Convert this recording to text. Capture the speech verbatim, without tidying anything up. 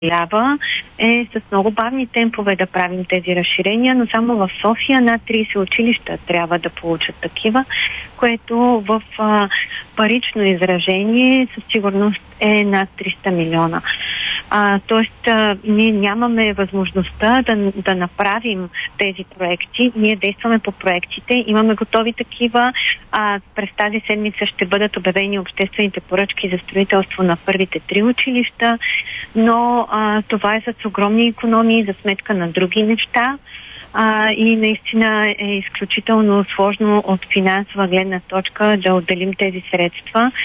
позволява е с много бавни темпове да правим тези разширения, но само в София над трийсет училища трябва да получат такива, което в а, парично изражение със сигурност е над триста милиона. А, тоест, а, ние нямаме възможността да, да направим тези проекти. Ние действаме по проектите, имаме готови такива. А, през тази седмица ще бъдат обявени обществените поръчки за строителство на първите три училища, но а, това е с огромни икономии за сметка на други неща. А, и наистина е изключително сложно от финансова гледна точка да отделим тези средства.